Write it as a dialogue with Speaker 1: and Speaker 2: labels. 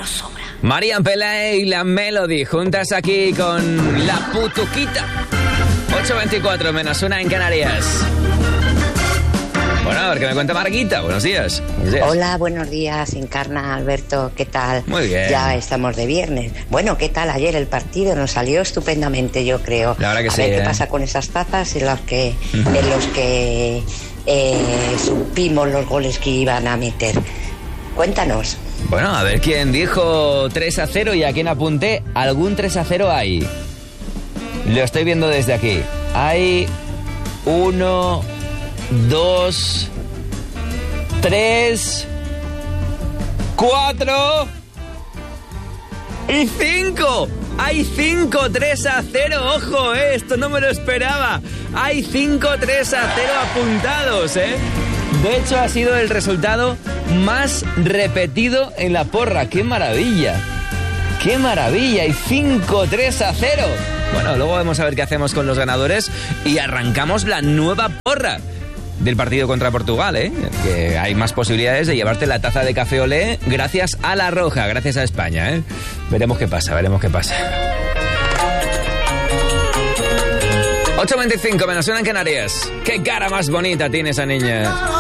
Speaker 1: sobra.
Speaker 2: Marian Pelé y la Melody juntas aquí con la Putuquita. 8:24 menos 1 en Canarias. Bueno, a ver qué me cuenta Marguita. Buenos días.
Speaker 3: Hola, buenos días, Encarna, Alberto, ¿qué tal?
Speaker 2: Muy bien.
Speaker 3: Ya estamos de viernes. Bueno, ¿qué tal ayer el partido? Nos salió estupendamente, yo creo.
Speaker 2: La verdad que sí.
Speaker 3: A ver qué pasa con esas tazas en los que supimos los goles que iban a meter. Cuéntanos.
Speaker 2: Bueno, a ver quién dijo 3-0 y a quién apunté. Algún 3-0 hay. Lo estoy viendo desde aquí. Hay 1, 2, 3, 4 y 5. Hay 5 3-0. Ojo, esto no me lo esperaba. Hay 5 3-0 apuntados, De hecho, ha sido el resultado más repetido en la porra. ¡Qué maravilla! ¡Qué maravilla! Y 5 3-0. Bueno, luego vamos a ver qué hacemos con los ganadores y arrancamos la nueva porra del partido contra Portugal, que hay más posibilidades de llevarte la taza de café olé gracias a La Roja, gracias a España, Veremos qué pasa, 8:25 menos 1 en Canarias. ¡Qué cara más bonita tiene esa niña!